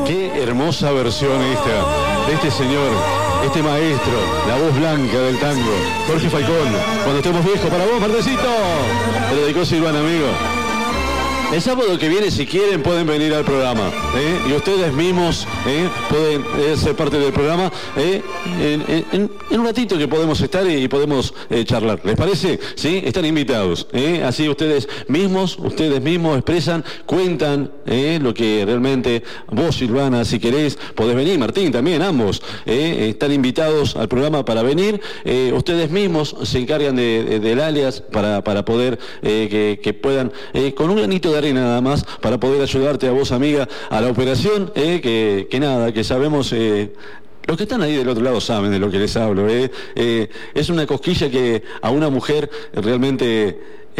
Qué hermosa versión esta, de este señor, este maestro, la voz blanca del tango, Jorge Falcón. Cuando estemos viejos, para vos, Martecito. Te lo dedicó Silvana, amigo. El sábado que viene, si quieren, pueden venir al programa, y ustedes mismos pueden ser parte del programa en un ratito que podemos estar y podemos charlar. ¿Les parece? ¿Sí? Están invitados. Así ustedes mismos expresan, cuentan lo que realmente vos, Silvana, si querés, podés venir. Martín también, ambos están invitados al programa para venir. Ustedes mismos se encargan del alias para poder que puedan, con un granito de arena nada más, para poder ayudarte a vos, amiga, a la operación, que sabemos, los que están ahí del otro lado saben de lo que les hablo, es una cosquilla que a una mujer realmente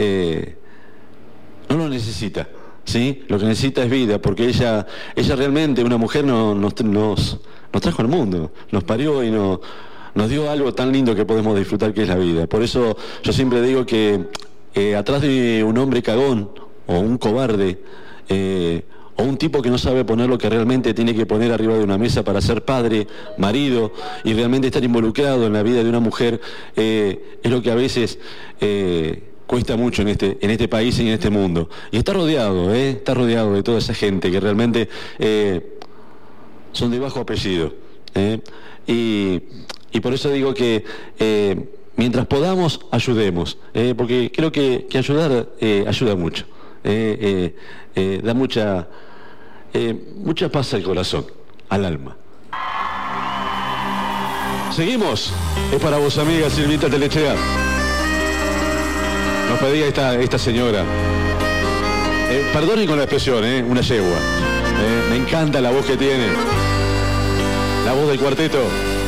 no lo necesita, ¿sí? Lo que necesita es vida, porque ella realmente, una mujer nos trajo al mundo, nos parió y nos dio algo tan lindo que podemos disfrutar, que es la vida. Por eso yo siempre digo que atrás de un hombre cagón, o un cobarde, o un tipo que no sabe poner lo que realmente tiene que poner arriba de una mesa para ser padre, marido, y realmente estar involucrado en la vida de una mujer, es lo que a veces cuesta mucho en este país y en este mundo. Y está rodeado de toda esa gente que realmente son de bajo apellido. Y por eso digo que mientras podamos, ayudemos, porque creo que ayudar ayuda mucho. Da mucha paz al corazón, al alma. Seguimos. Es para vos, amiga Silvita Telechea. Nos pedía esta señora. Perdonen con la expresión, una yegua. Me encanta la voz que tiene. La voz del cuarteto.